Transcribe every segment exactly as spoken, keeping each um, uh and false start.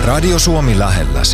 Radio Suomi lähelläsi.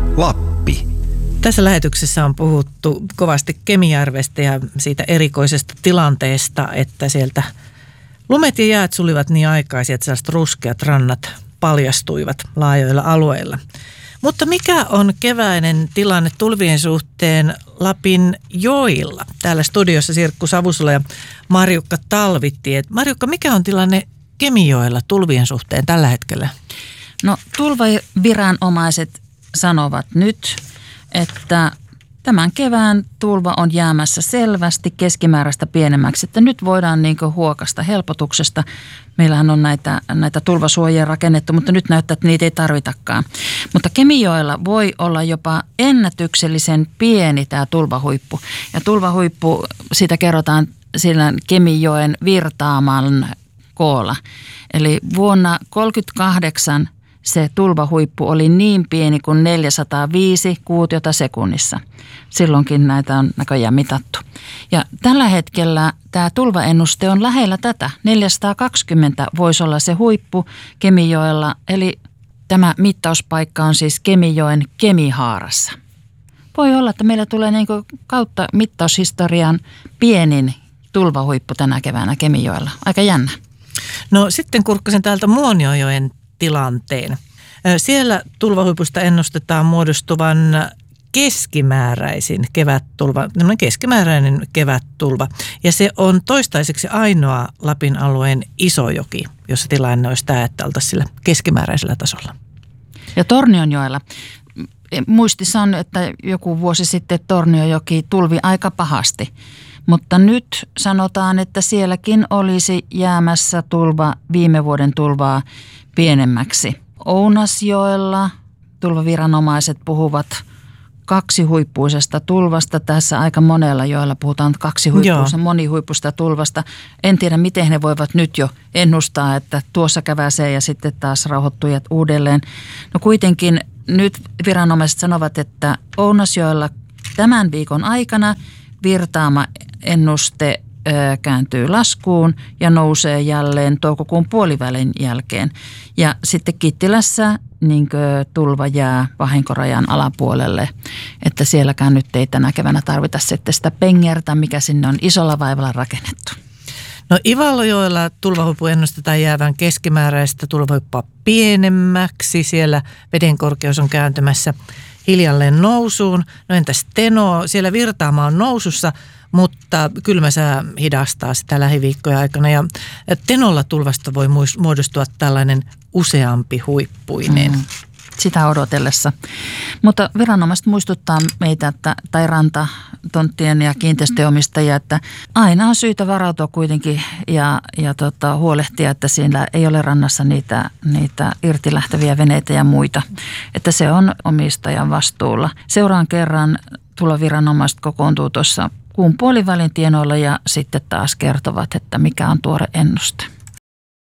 Lappi. Tässä lähetyksessä on puhuttu kovasti Kemijärvestä ja siitä erikoisesta tilanteesta, että sieltä lumet ja jäät sulivat niin aikaisin, että sellaiset ruskeat rannat paljastuivat laajoilla alueilla. Mutta mikä on keväinen tilanne tulvien suhteen Lapin joilla? Täällä studiossa Sirkku Savusula ja Marjukka Talvitie. Marjukka, mikä on tilanne Kemijoella tulvien suhteen tällä hetkellä? No tulvaviranomaiset sanovat nyt, että tämän kevään tulva on jäämässä selvästi keskimääräistä pienemmäksi, että nyt voidaan niin kuin huokasta helpotuksesta. Meillähän on näitä, näitä tulvasuojia rakennettu, mutta nyt näyttää, että niitä ei tarvitakaan. Mutta Kemijoella voi olla jopa ennätyksellisen pieni tämä tulvahuippu. Ja tulvahuippu, siitä kerrotaan sillä Kemijoen virtaaman koolla. Eli vuonna tuhatyhdeksänsataakolmekymmentäkahdeksan se tulvahuippu oli niin pieni kuin neljäsataaviisi kuutiota sekunnissa. Silloinkin näitä on näköjään mitattu. Ja tällä hetkellä tämä tulvaennuste on lähellä tätä. neljäsataakaksikymmentä voisi olla se huippu Kemijoella, eli tämä mittauspaikka on siis Kemijoen Kemihaarassa. Voi olla, että meillä tulee niin kuin kautta mittaushistorian pienin tulvahuippu tänä keväänä Kemijoella. Aika jännä. No sitten kurkkasin täältä Muonionjoen tilanteen. Siellä tulvahuipusta ennustetaan muodostuvan keskimääräisin kevättulva, keskimääräinen kevättulva. Ja se on toistaiseksi ainoa Lapin alueen iso joki, jossa tilanne olisi tämä, että oltaisiin sillä keskimääräisellä tasolla. Ja Tornionjoella. Muistissa on, että joku vuosi sitten Tornionjoki tulvi aika pahasti. Mutta nyt sanotaan, että sielläkin olisi jäämässä tulva, viime vuoden tulvaa pienemmäksi. Ounasjoella tulvaviranomaiset puhuvat kaksihuippuisesta tulvasta. Tässä aika monella joella puhutaan kaksihuippuisesta, monihuippuista tulvasta. En tiedä, miten he voivat nyt jo ennustaa, että tuossa käväsee ja sitten taas rauhoittujat uudelleen. No kuitenkin nyt viranomaiset sanovat, että Ounasjoella tämän viikon aikana virtaama ennuste kääntyy laskuun ja nousee jälleen toukokuun puolivälin jälkeen. Ja sitten Kittilässä niin tulva jää vahinkorajan alapuolelle, että sielläkään nyt ei tänä keväänä tarvita sitten sitä pengertä, mikä sinne on isolla vaivalla rakennettu. No Ivalojoella tulvahuippu ennustetaan jäävän keskimääräistä tulvahuippua pienemmäksi. Siellä veden korkeus on kääntymässä hiljalleen nousuun. No entäs Teno? Siellä virtaama on nousussa, mutta kylmä sää hidastaa sitä lähiviikkojen aikana. Ja Tenolla tulvasta voi muodostua tällainen useampi huippuinen. Mm, sitä odotellessa. Mutta viranomaiset muistuttaa meitä, että, tai rantatonttien ja kiinteistöomistajia, että aina on syytä varautua kuitenkin ja, ja tota, huolehtia, että siinä ei ole rannassa niitä, niitä irtilähteviä veneitä ja muita. Että se on omistajan vastuulla. Seuraan kerran tuloviranomaiset kokoontuu tuossa kuun puolivälin tienoilla ja sitten taas kertovat, että mikä on tuore ennuste.